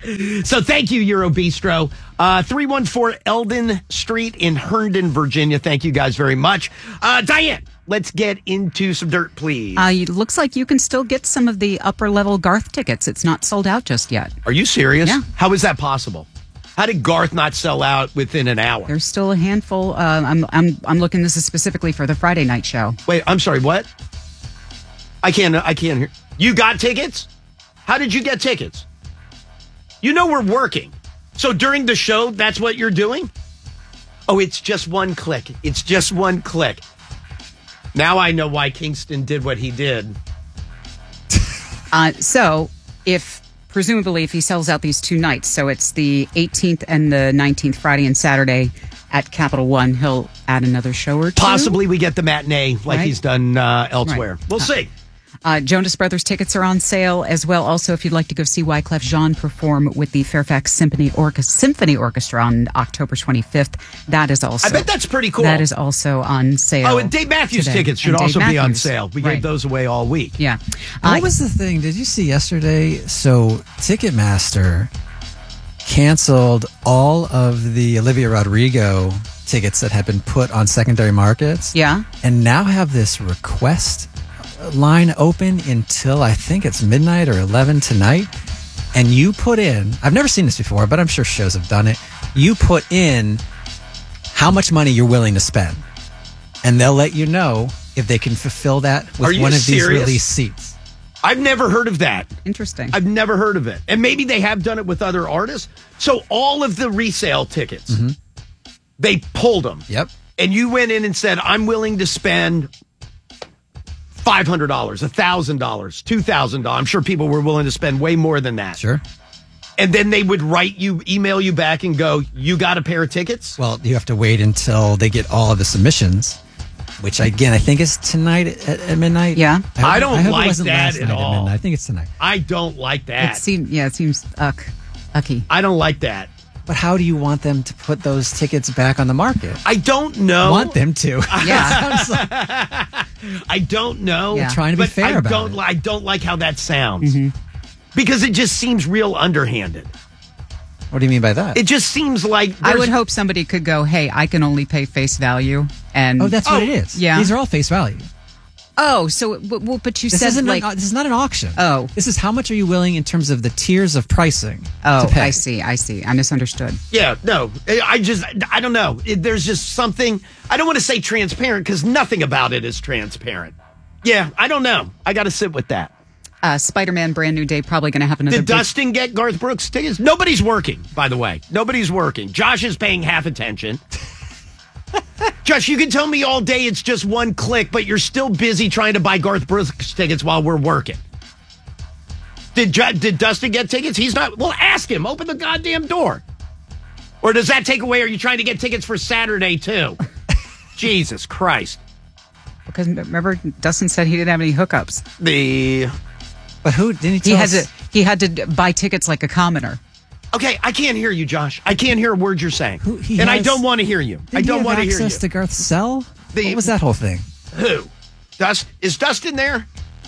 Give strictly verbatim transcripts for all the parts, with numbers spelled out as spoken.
So thank you, Euro Bistro. Uh, three one four Eldon Street in Herndon, Virginia. Thank you guys very much. Uh, Diane, let's get into some dirt, please. Uh, it looks like you can still get some of the upper level Garth tickets. It's not sold out just yet. Are you serious? Yeah. How is that possible? How did Garth not sell out within an hour? There's still a handful. Uh, I'm I'm I'm looking. This is specifically for the Friday night show. Wait, I'm sorry. What? I can't. I can't hear. You got tickets? How did you get tickets? You know we're working. So during the show, that's what you're doing? Oh, it's just one click. It's just one click. Now I know why Kingston did what he did. Uh, so if presumably if he sells out these two nights, so it's the eighteenth and the nineteenth, Friday and Saturday at Capital One, he'll add another show or two. Possibly we get the matinee like Right. he's done uh, elsewhere. Right. We'll Uh, see. Uh, Jonas Brothers tickets are on sale as well. Also, if you'd like to go see Wyclef Jean perform with the Fairfax Symphony, Orca- Symphony Orchestra on October twenty-fifth, that is also... I bet that's pretty cool. That is also on sale. Oh, and Dave Matthews today. tickets should And Dave also be on Matthews. sale. We Right. gave those away all week. Yeah. What Uh, was the thing? Did you see yesterday? So Ticketmaster canceled all of the Olivia Rodrigo tickets that had been put on secondary markets. Yeah. And now have this request line open until I think it's midnight or eleven tonight. And you put in, I've never seen this before, but I'm sure shows have done it. You put in how much money you're willing to spend. And they'll let you know if they can fulfill that Are with you one of these serious? release seats. I've never heard of that. Interesting. I've never heard of it. And maybe they have done it with other artists. So all of the resale tickets, Mm-hmm. they pulled them. Yep. And you went in and said, I'm willing to spend five hundred dollars, one thousand dollars, two thousand dollars. I'm sure people were willing to spend way more than that. Sure. And then they would write you, email you back and go, you got a pair of tickets? Well, you have to wait until they get all of the submissions, which again I think is tonight at, at midnight. Yeah. hope- I don't hope it like wasn't that last at night all. midnight. I think it's tonight. I don't like It that. seems, yeah, it seems uck, ucky. I don't like that. But how do you want them to put those tickets back on the market? I don't know. Want them to? Yeah. Sounds like- I don't know. Yeah. Trying to be but fair I about don't, it. I don't like how that sounds. Because it just seems real underhanded. What do you mean by that? It just seems like I there's- would hope somebody could go, hey, I can only pay face value. And oh, that's what Oh, it is. yeah. These are all face value. Oh, so, but, well, but you This said isn't like, an, this is not an auction. Oh. This is how much are you willing in terms of the tiers of pricing oh, to pay. I see, I see. I misunderstood. Yeah, no. I just, I don't know. It, there's just something, I don't want to say transparent because nothing about it is transparent. Yeah, I don't know. I got to sit with that. Uh, Spider-Man Brand New Day probably going to have another Did big- Dustin get Garth Brooks tickets? Nobody's working, by the way. Nobody's working. Josh is paying half attention. Josh, you can tell me all day it's just one click, but you're still busy trying to buy Garth Brooks tickets while we're working. Did Ju- did Dustin get tickets? He's not. Well, ask him. Open the goddamn door. Or does that take away? Are you trying to get tickets for Saturday too? Jesus Christ. Because remember, Dustin said he didn't have any hookups. The But who didn't he He tell had us? to. He had to buy tickets like a commoner. okay, I can't hear you, Josh. I can't hear a word you're saying, Who- he and I has- don't want to hear you. Did I don't he want have to hear you. access to Garth's cell? The- what was that whole thing? Who? Dust? Is Dustin there?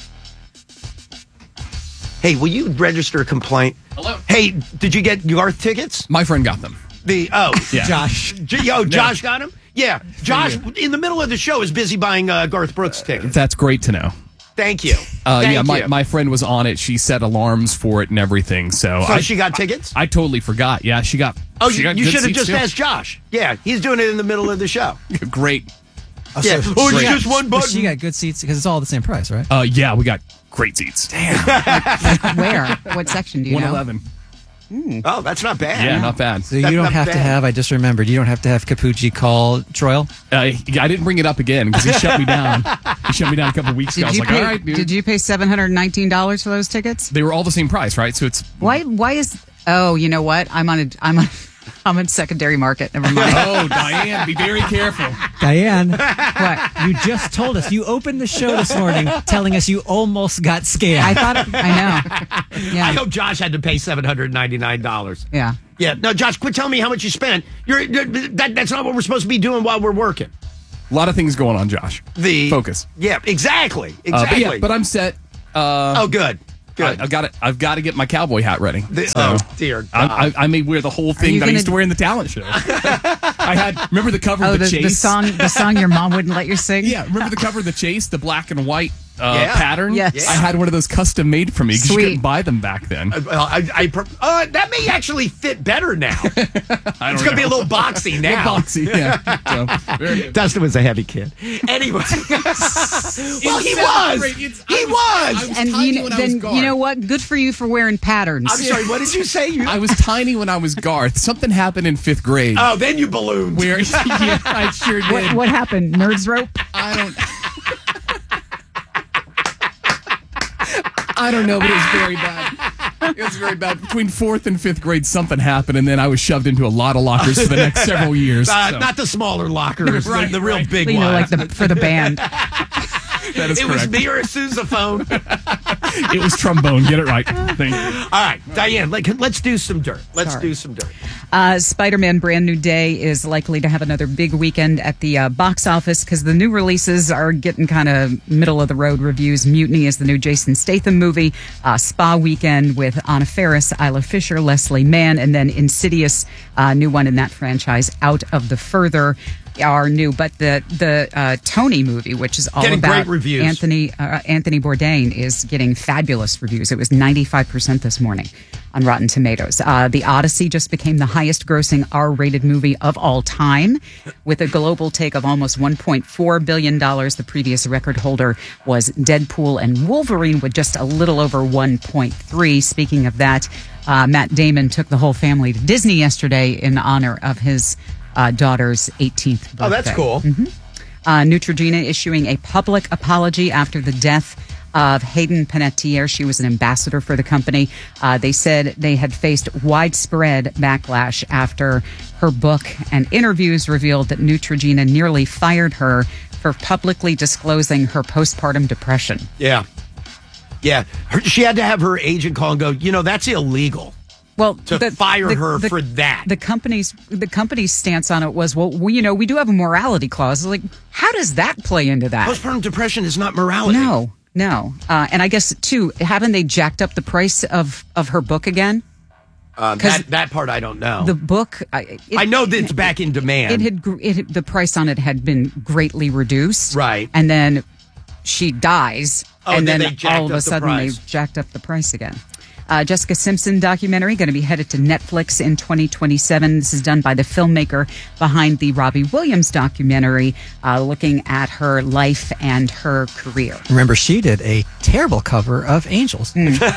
Hey, will you register a complaint? Hello. Hey, did you get Garth tickets? My friend got them. The oh, Yeah. Josh. J- oh, Josh got him. Yeah, Josh in the middle of the show is busy buying uh, Garth Brooks tickets. That's great to know. Thank you. Uh, Thank yeah, my, you. my friend was on it. She set alarms for it and everything. So, so I, she got tickets. I totally forgot. Yeah, she got. Oh, she you, got you good should have seats, just too. asked Josh. Yeah, he's doing it in the middle of the show. Great. Oh, Yeah. so Oh, it's she got- just one but button. She got good seats because it's all the same price, right? Uh, yeah, we got great seats. Where? What section do you One know? eleven. Oh, that's not bad. Yeah, not bad. So you That's don't not have to bad. have, I just remembered, you don't have to have Capucci call Troil. Uh, I didn't bring it up again because he shut me down. He shut me down a couple of weeks ago. I Did was you like, pay? all right, dude. Did you pay seven hundred nineteen dollars for those tickets? They were all the same price, right? So it's. Why? Why is? Oh, you know what? I'm on a. I'm on. I'm in secondary market. Never mind. Oh, Diane, be very careful. Diane, What? you just told us, you opened the show this morning telling us you almost got scammed. I thought. I know. Yeah. I hope Josh had to pay seven hundred ninety-nine dollars. Yeah. Yeah, no, Josh, quit telling me how much you spent. You're, you're that, that's not what we're supposed to be doing while we're working. A lot of things going on, Josh. The Focus. Yeah, exactly, Uh, exactly. but yeah, but I'm set. Uh, oh, good. Good. I, I've got to, I've got to get my cowboy hat ready. The- So, oh, dear God. I, I, I may wear the whole thing you that I used gonna- to wear in the talent show. I had remember the cover Oh, of the, the, Chase. the song, the song your mom wouldn't let you sing. Yeah, remember the cover of the Chase, the black and white uh, Yeah. pattern. Yes. I had one of those custom made for me because you Sweet. couldn't buy them back then. Well, I, I, per- uh, that may actually fit better now. I It's don't going to be a know. little boxy now. boxy. Yeah. So, very good. Dustin was a heavy kid. Anyway. well, he was. Celebrate. It's- He I was- I was. was And tiny you, when I then was Garth. you know what? Good for you for wearing patterns. I'm sorry, what did you say? You, I was tiny when I was Garth. Something happened in fifth grade. oh, then you ballooned. Where yeah, I sure did. What, what happened? Nerds rope? I don't. I don't know, but it was very bad. It was very bad. Between fourth and fifth grade, something happened, and then I was shoved into a lot of lockers for the next several years. Uh, so. Not the smaller lockers, Right, the, the real right. big You know, ones. like the, for the band. That is it was correct. me or a sousaphone. It was trombone. Get it right. Thank you. All right, Diane, like, let's do some dirt. Let's Sorry. do some dirt. Uh, Spider-Man Brand New Day is likely to have another big weekend at the uh, box office because the new releases are getting kind of middle-of-the-road reviews. Mutiny is the new Jason Statham movie. Uh, Spa Weekend with Anna Faris, Isla Fisher, Leslie Mann, and then Insidious, uh, new one in that franchise, Out of the Further, are new. But the the uh, Tony movie, which is all Getting about great reviews. Anthony uh, Anthony Bourdain, is getting fabulous reviews. It was ninety-five percent this morning on Rotten Tomatoes. Uh, the Odyssey just became the highest-grossing R-rated movie of all time, with a global take of almost one point four billion dollars. The previous record holder was Deadpool and Wolverine, with just a little over one point three. Speaking of that, uh, Matt Damon took the whole family to Disney yesterday in honor of his uh, daughter's eighteenth birthday. Oh, that's cool. Uh, Neutrogena issuing a public apology after the death of Hayden Panettiere. She was an ambassador for the company. Uh, they said they had faced widespread backlash after her book and interviews revealed that Neutrogena nearly fired her for publicly disclosing her postpartum depression. Yeah. Yeah. Her, she had to have her agent call and go, you know, that's illegal. Well, To fire her for that. The company's the company's stance on it was, well, we, you know, we do have a morality clause. Like, how does that play into that? Postpartum depression is not morality. No, no. Uh, and I guess, too, haven't they jacked up the price of, of her book again? Um, 'Cause that, that part I don't know. The book... I, it, I know that it's back in demand. It had gr- it, had- the price on it had been greatly reduced. Right. And then she dies. Oh, and then then, they jacked all of up a the sudden price. they've jacked up the price again. Uh, Jessica Simpson documentary going to be headed to Netflix in twenty twenty-seven. This is done by the filmmaker behind the Robbie Williams documentary, uh, looking at her life and her career. Remember, she did a terrible cover of Angels.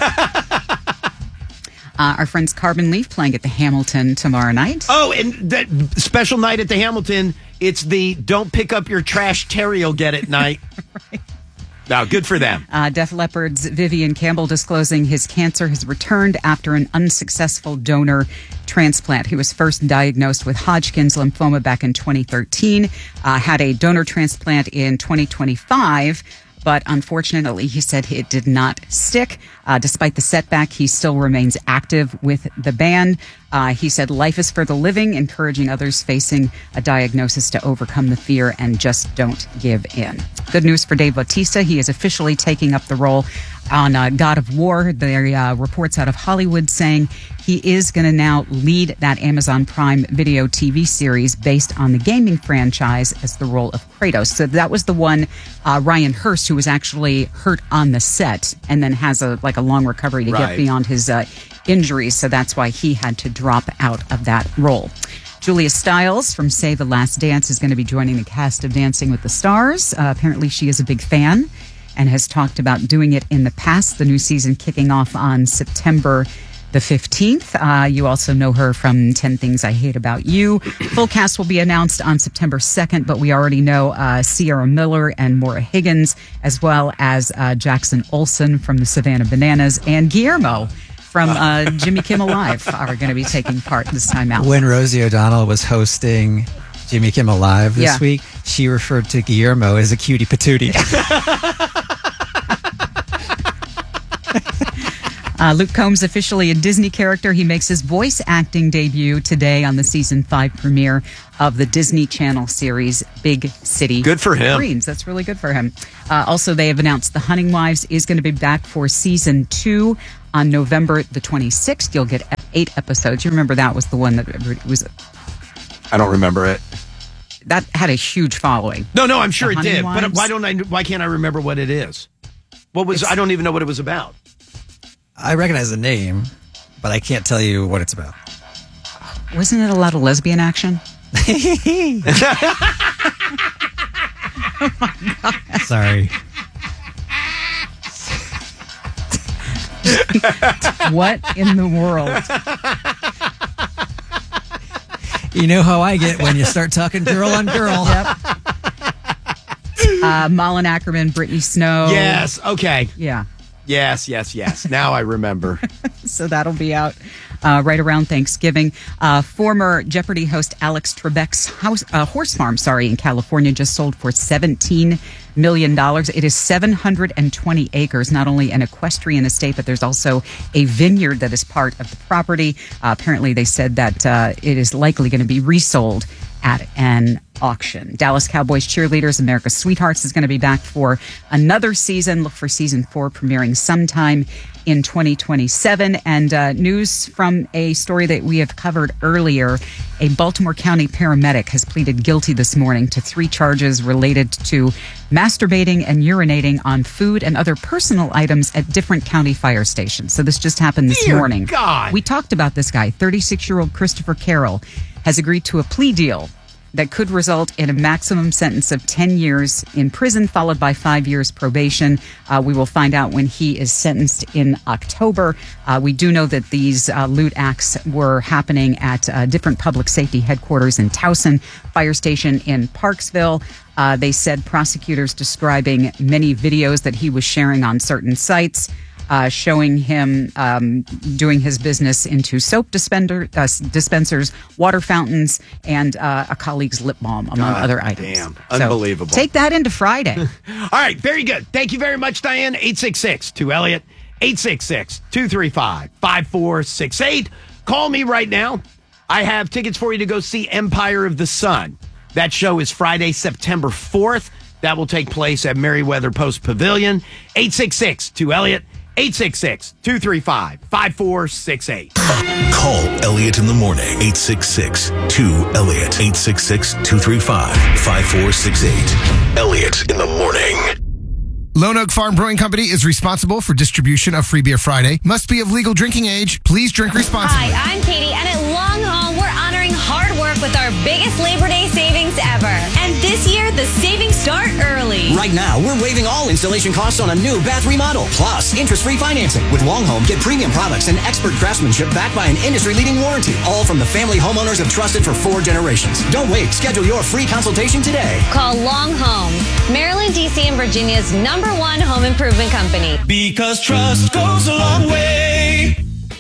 Uh, our friends Carbon Leaf playing at the Hamilton tomorrow night. Oh, and that special night at the Hamilton, it's the don't pick up your trash, Terry will get it night. Right. No, good for them. Uh, Def Leppard's Vivian Campbell disclosing his cancer has returned after an unsuccessful donor transplant. He was first diagnosed with Hodgkin's lymphoma back in twenty thirteen, uh, had a donor transplant in twenty twenty-five, but unfortunately, he said it did not stick. Uh, despite the setback, he still remains active with the band. Uh, he said life is for the living, encouraging others facing a diagnosis to overcome the fear and just don't give in. Good news for Dave Bautista. He is officially taking up the role on uh, God of War. There are uh, reports out of Hollywood saying he is going to now lead that Amazon Prime Video T V series based on the gaming franchise as the role of Kratos. So that was the one, uh, Ryan Hurst, who was actually hurt on the set and then has a like a long recovery to Right. get beyond his uh, injuries. So that's why he had to drop out of that role. Julia Stiles from Say the Last Dance is going to be joining the cast of Dancing with the Stars. Uh, apparently she is a big fan and has talked about doing it in the past. The new season kicking off on September the fifteenth. Uh, you also know her from ten Things I Hate About You. Full cast will be announced on September second, but we already know uh, Sierra Miller and Maura Higgins, as well as uh, Jackson Olsen from the Savannah Bananas and Guillermo from uh, Jimmy Kimmel Live are going to be taking part this time out. When Rosie O'Donnell was hosting Jimmy Kimmel Live this Yeah. week, she referred to Guillermo as a cutie patootie. Uh, Luke Combs, officially a Disney character. He makes his voice acting debut today on the season five premiere of the Disney Channel series Big City Good for him. Dreams. That's really good for him. Uh, also, they have announced The Hunting Wives is going to be back for season two on November the twenty-sixth. You'll get eight episodes. You remember that was the one that was I don't remember it. that had a huge following. No, no, I'm sure The it did. Hunting But Wives? why don't I? Why can't I remember what it is? What was? I don't even know what it was about. I recognize the name, but I can't tell you what it's about. Wasn't it a lot of lesbian action? Sorry. What in the world? You know how I get when you start talking girl on girl. Yep. Uh, Malin Ackerman, Brittany Snow. Yes. Okay. Yeah. Yes. Yes. Yes. Now I remember. So that'll be out uh, right around Thanksgiving. Uh, former Jeopardy host Alex Trebek's house, uh, horse farm, sorry, in California just sold for seventeen million dollars. It is seven hundred twenty acres, not only an equestrian estate, but there's also a vineyard that is part of the property. Uh, apparently, they said that uh, it is likely going to be resold at an auction. Dallas Cowboys cheerleaders, America's Sweethearts is going to be back for another season. Look for season four premiering sometime in twenty twenty-seven. And uh, news from a story that we have covered earlier. A Baltimore County paramedic has pleaded guilty this morning to three charges related to masturbating and urinating on food and other personal items at different county fire stations. So this just happened this Dear morning. God. We talked about this guy, thirty-six-year-old Christopher Carroll, has agreed to a plea deal that could result in a maximum sentence of ten years in prison, followed by five years probation. Uh, we will find out when he is sentenced in October. Uh, we do know that these uh, lewd acts were happening at uh, different public safety headquarters in Towson, fire station in Parksville. Uh, they said prosecutors describing many videos that he was sharing on certain sites, Uh, showing him um, doing his business into soap dispenser, uh, dispensers, water fountains, and uh, a colleague's lip balm, among God other items. damn. So Unbelievable. take that into Friday. All right, very good. Thank you very much, Diane. eight six six, two Elliott, eight six six, two three five, five four six eight. Call me right now. I have tickets for you to go see Empire of the Sun. That show is Friday, September fourth. That will take place at Merriweather Post Pavilion. eight six six, two Elliott, eight six six, two three five, five four six eight. Call Elliott in the morning. eight six six, two Elliott. eight six six, two three five, five four six eight. Elliott in the morning. Lone Oak Farm Brewing Company is responsible for distribution of Free Beer Friday. Must be of legal drinking age. Please drink responsibly. Hi, I'm Katie, and at Long Home, we're honoring hard work with our biggest Labor Day savings ever. And this year, the savings start early. Right now, we're waiving all installation costs on a new bath remodel, plus interest-free financing. With Long Home, get premium products and expert craftsmanship backed by an industry-leading warranty, all from the family homeowners have trusted for four generations. Don't wait. Schedule your free consultation today. Call Long Home, Maryland, D C, and Virginia's number one home improvement company. Because trust goes a long way.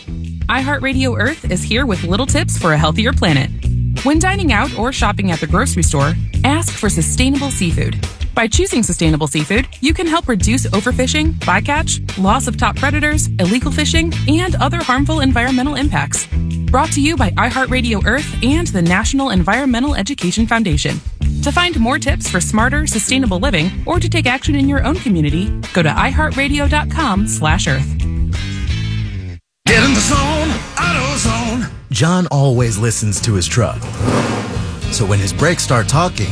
iHeartRadio Earth is here with little tips for a healthier planet. When dining out or shopping at the grocery store, ask for sustainable seafood. By choosing sustainable seafood, you can help reduce overfishing, bycatch, loss of top predators, illegal fishing, and other harmful environmental impacts. Brought to you by iHeartRadio Earth and the National Environmental Education Foundation. To find more tips for smarter, sustainable living, or to take action in your own community, go to iHeartRadio.com slash Earth. Get in the zone, AutoZone. John always listens to his truck. So when his brakes start talking,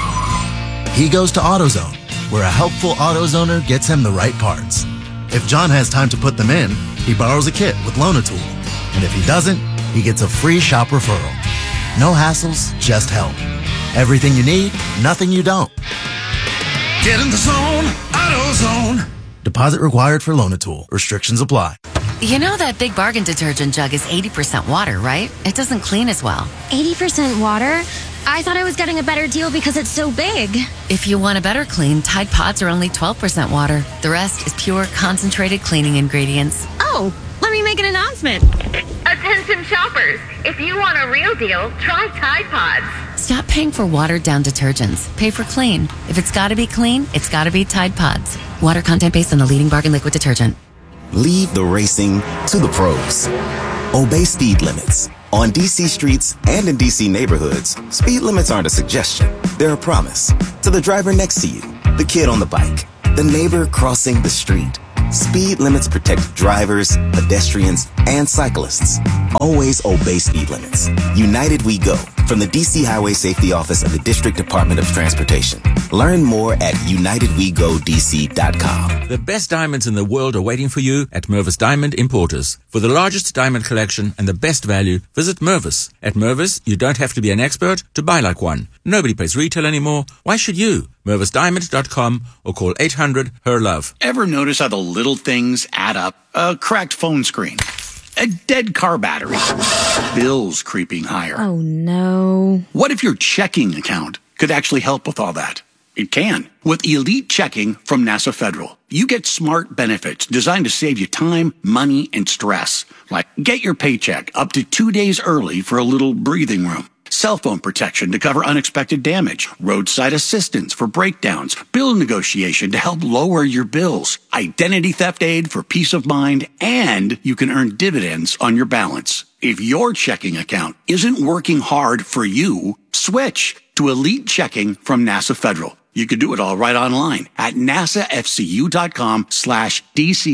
he goes to AutoZone, where a helpful AutoZoner gets him the right parts. If John has time to put them in, he borrows a kit with Loan-A-Tool. And if he doesn't, he gets a free shop referral. No hassles, just help. Everything you need, nothing you don't. Get in the zone, AutoZone. Deposit required for Loan-A-Tool. Restrictions apply. You know that Big Bargain detergent jug is eighty percent water, right? It doesn't clean as well. eighty percent water? I thought I was getting a better deal because it's so big. If you want a better clean, Tide Pods are only twelve percent water. The rest is pure, concentrated cleaning ingredients. Oh, let me make an announcement. Attention shoppers, if you want a real deal, try Tide Pods. Stop paying for watered-down detergents. Pay for clean. If it's gotta be clean, it's gotta be Tide Pods. Water content based on the leading bargain liquid detergent. Leave the racing to the pros. Obey speed limits. On D C streets and in D C neighborhoods, speed limits aren't a suggestion. They're a promise. To the driver next to you, the kid on the bike, the neighbor crossing the street. Speed limits protect drivers, pedestrians, and cyclists. Always obey speed limits. United We Go, from the D C Highway Safety Office of the District Department of Transportation. Learn more at united we go d c dot com. The best diamonds in the world are waiting for you at Mervis Diamond Importers. For the largest diamond collection and the best value, visit Mervis. At Mervis, you don't have to be an expert to buy like one. Nobody pays retail anymore. Why should you? mervis diamond dot com or call eight hundred H E R love. Ever notice how the little things add up? A cracked phone screen, a dead car battery, bills creeping higher. Oh, no. What if your checking account could actually help with all that? It can. With Elite Checking from NASA Federal, you get smart benefits designed to save you time, money, and stress. Like get your paycheck up to two days early for a little breathing room. Cell phone protection to cover unexpected damage, roadside assistance for breakdowns, bill negotiation to help lower your bills, identity theft aid for peace of mind, and you can earn dividends on your balance. If your checking account isn't working hard for you, switch to Elite Checking from NASA Federal. You can do it all right online at nasafcu.com slash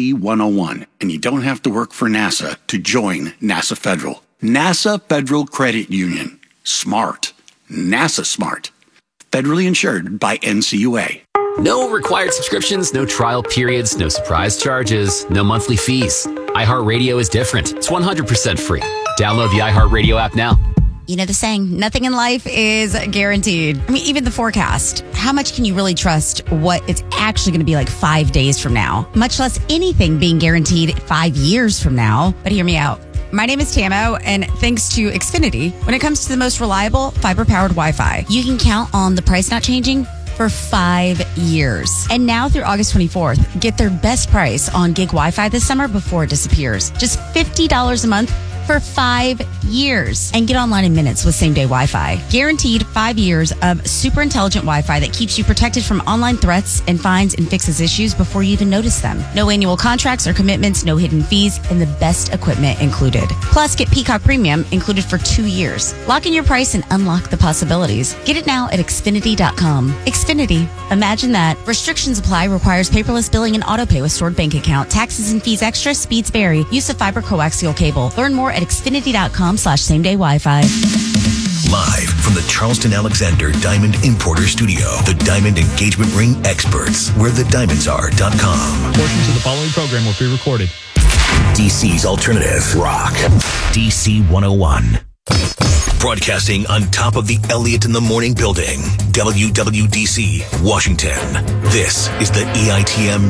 DC101. And you don't have to work for NASA to join NASA Federal. NASA Federal Credit Union. Smart. NASA smart. Federally insured by N C U A. No required subscriptions, no trial periods, no surprise charges, no monthly fees. iHeartRadio is different. It's one hundred percent free. Download the iHeartRadio app now. You know the saying, nothing in life is guaranteed. I mean, even the forecast. How much can you really trust what it's actually going to be like five days from now? Much less anything being guaranteed five years from now. But hear me out. My name is Tamo, and thanks to Xfinity, when it comes to the most reliable fiber-powered Wi-Fi, you can count on the price not changing for five years. And now through August twenty-fourth, get their best price on gig Wi-Fi this summer before it disappears. Just fifty dollars a month for five years. And get online in minutes with same-day Wi-Fi. Guaranteed five years of super intelligent Wi-Fi that keeps you protected from online threats and finds and fixes issues before you even notice them. No annual contracts or commitments, no hidden fees, and the best equipment included. Plus, get Peacock Premium included for two years. Lock in your price and unlock the possibilities. Get it now at Xfinity dot com. Xfinity. Imagine that. Restrictions apply. Requires paperless billing and autopay with stored bank account. Taxes and fees extra. Speeds vary. Use of fiber coaxial cable. Learn more at Xfinity dot com slash same day Wi-Fi. Live from the Charleston Alexander Diamond Importer Studio, the Diamond Engagement Ring experts, where the diamonds are dot com. Portions of the following program will be recorded. D C's Alternative Rock. D C one oh one. Broadcasting on top of the Elliott in the Morning building. W W D C, Washington. This is the E I T M